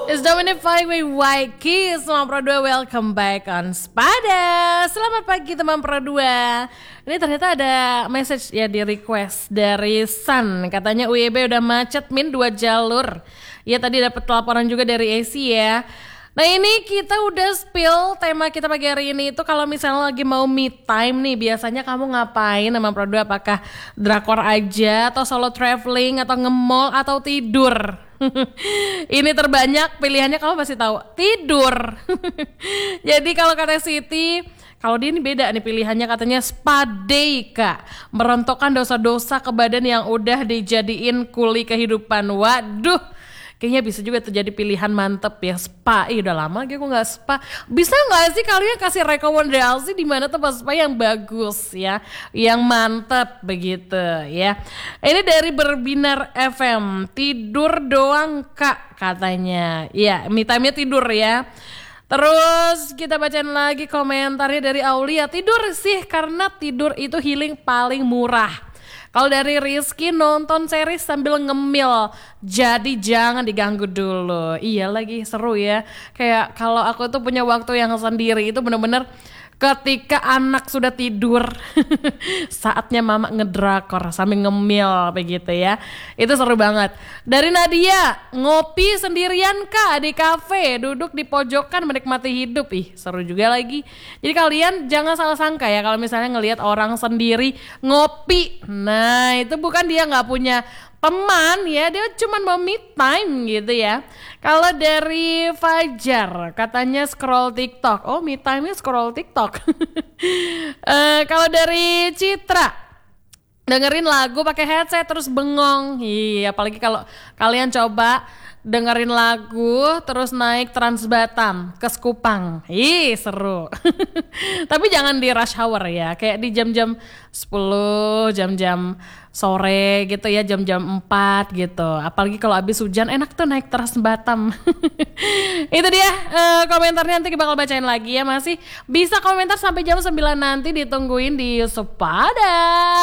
It's Dominic with Waiki. Semua Pro 2, welcome back on Spada. Selamat pagi teman Pro 2. Ini ternyata ada message ya di request dari San. Katanya UIB udah macet 2 jalur. Ya tadi dapat laporan juga dari AC ya. Nah ini kita udah spill tema kita pagi hari ini itu kalau misalnya lagi mau me time nih, biasanya kamu ngapain sama Pro 2? Apakah drakor aja atau solo traveling atau nge-mall atau tidur? Ini terbanyak pilihannya kamu pasti tahu, tidur. Jadi kalau kata Siti, kalau dia ini beda nih pilihannya, katanya spa day Kak, merontokkan dosa-dosa ke badan yang udah dijadiin kuli kehidupan. Waduh, kayaknya bisa juga terjadi pilihan mantep ya, spa. Udah lama lagi aku gak spa. Bisa gak sih kalian kasih rekomendasi di mana tempat spa yang bagus ya, yang mantep begitu ya. Ini dari Berbinar FM, tidur doang Kak katanya. Ya, me time-nya tidur ya. Terus kita bacain lagi komentarnya dari Aulia, tidur sih karena tidur itu healing paling murah. Kalau dari Rizky, nonton series sambil ngemil, jadi jangan diganggu dulu. Iya lagi, seru ya. Kayak kalau aku tuh punya waktu yang sendiri itu bener-bener ketika anak sudah tidur, saatnya mama ngedrakor sambil ngemil begitu ya. Itu seru banget. Dari Nadia, ngopi sendirian Kak di kafe, duduk di pojokan menikmati hidup. Seru juga lagi. Jadi kalian jangan salah sangka ya kalau misalnya ngelihat orang sendiri ngopi. Nah itu bukan dia gak punya teman ya, dia cuma mau me time gitu ya. Kalau dari Fajar katanya scroll TikTok. Oh, me time-nya scroll TikTok. Kalau dari Citra, dengerin lagu pakai headset terus bengong. Iya, apalagi kalau kalian coba dengerin lagu terus naik Trans Batam ke Sekupang. Seru. Tapi jangan di rush hour ya, kayak di jam-jam 10, jam-jam sore gitu ya, jam-jam 4 gitu. Apalagi kalau habis hujan enak tuh naik Trans Batam. Itu dia komentarnya, nanti bakal bacain lagi ya. Masih bisa komentar sampai jam 9 nanti, ditungguin di Sepada.